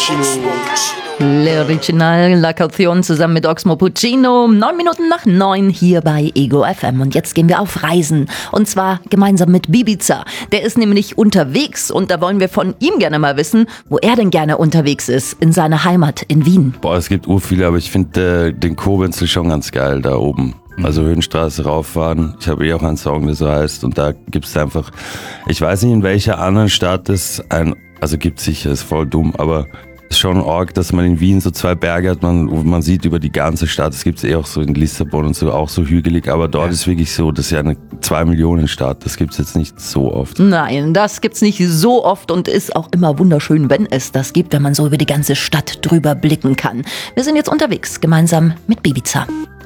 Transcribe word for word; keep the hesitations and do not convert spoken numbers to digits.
L'Original, La Caution zusammen mit Oxmo Puccino. Neun Minuten nach neun hier bei Ego F M. Und jetzt gehen wir auf Reisen. Und zwar gemeinsam mit Bibiza. Der ist nämlich unterwegs und da wollen wir von ihm gerne mal wissen, wo er denn gerne unterwegs ist. In seiner Heimat in Wien. Boah, es gibt ur viele, aber ich finde äh, den Koblenz schon ganz geil da oben. Also Höhenstraße rauffahren. Ich habe eh auch einen Song, der so heißt. Und da gibt es einfach, ich weiß nicht in welcher anderen Stadt es ein, also gibt es sicher, ist voll dumm, aber ist schon arg, dass man in Wien so zwei Berge hat, man, man sieht über die ganze Stadt. Es gibt es eh auch so in Lissabon und so, auch so hügelig, aber dort ja. ist wirklich so, das ist ja eine zwei Millionen Stadt, das gibt es jetzt nicht so oft. Nein, das gibt's nicht so oft und ist auch immer wunderschön, wenn es das gibt, wenn man so über die ganze Stadt drüber blicken kann. Wir sind jetzt unterwegs, gemeinsam mit Bibiza.